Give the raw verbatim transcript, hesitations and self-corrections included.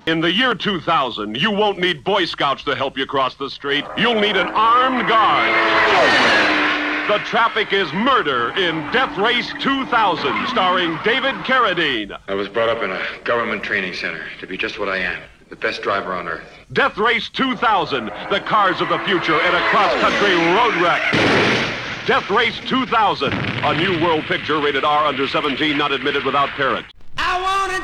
In the year two thousand, you won't need Boy Scouts to help you cross the street. You'll need an armed guard. The traffic is murder in Death Race two thousand, starring David Carradine. I was brought up in a government training center to be just what I am, the best driver on earth. Death Race two thousand, the cars of the future in a cross-country road wreck. Death Race two thousand, a new world picture rated R under seventeen, not admitted without parent. I wanna